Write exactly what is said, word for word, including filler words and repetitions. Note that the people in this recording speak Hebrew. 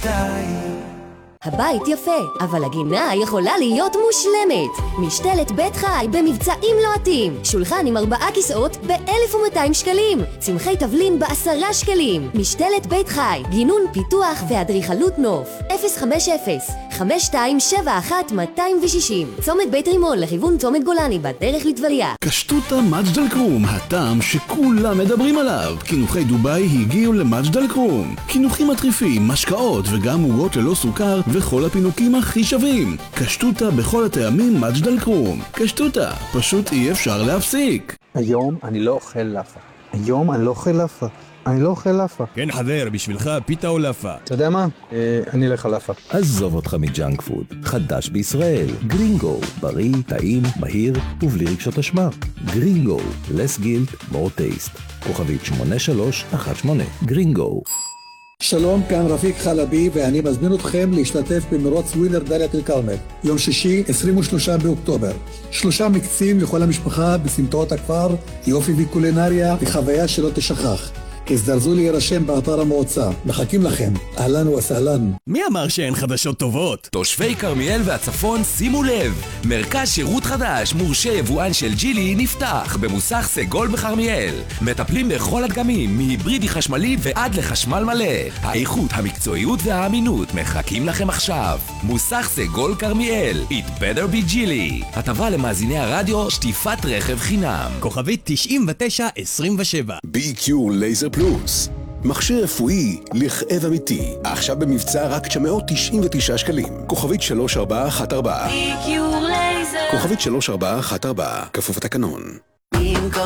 הבית יפה, אבל הגינה יכולה להיות מושלמת. משתלת בית חי במבצעים לוהטים. שולחן עם ארבעה כיסאות ב-אלף ומאתיים שקלים. צמחי תבלין בעשרה שקלים. משתלת בית חי, גינון פיתוח ואדריכלות נוף. אפס חמש אפס חמש שתיים שבע אחת מאתיים ושישים. צומת בית רימון לכיוון צומת גולני בדרך לטבריה. קשטוטה מג'ד אל-כרום, הטעם שכולם מדברים עליו. קינוחי דובאי הגיעו למג'ד אל-כרום. קינוחים מטריפים, משקאות וגם עוגות ללא סוכר וכל הפינוקים הכי שווים. קשטוטה בכל הטעמים מג'ד אל-כרום. קשטוטה, פשוט אי אפשר להפסיק. היום אני לא אוכל לאפה. היום אני לא אוכל לאפה. אני לא אוכל לאפה. כן חבר, בשבילך פיתה או לאפה? אתה יודע מה? אה, אני אלך על לאפה. עזוב אותך מג'אנק פוד. חדש בישראל. גרינגו. בריא, טעים, מהיר ובלי רגשות אשמה. גרינגו. less guilt, more taste. כוכבית שמונה שלוש אחת שמונה. גרינגו. שלום, כאן רפיק חלבי ואני מזמין אתכם להשתתף במרוץ ווינר דאלית אל כרמל יום שישי עשרים ושלושה באוקטובר. שלושה מקצים לכל המשפחה בסמטאות הכפר, יופי וקולינריה וחוויה שלא תשכח. הזדרזו להירשם באתר המועצה. מחכים לכם. אהלן וסהלן. מי אמר שאין חדשות טובות? תושבי כרמיאל והצפון שימו לב, מרכז שירות חדש מורשה יבואן של ג'ילי נפתח במוסך סגול בכרמיאל. מטפלים בכל הדגמים, מהיברידי חשמלי ועד לחשמל מלא. האיכות, המקצועיות והאמינות מחכים לכם עכשיו. מוסך סגול כרמיאל, It better be ג'ילי. הטבה למאזיני הרדיו, שטיפת רכב חינם. כוכבית תשעים ותשע עשרים ושבע. בי קיו לייזר פלוס, מכשיר רפואי לכאב אמיתי, עכשיו במבצע רק תשע מאות תשעים ותשעה שקלים. כוכבית שלוש ארבע אחת ארבע. כוכבית שלוש ארבע אחת ארבע, כפוף התקנון.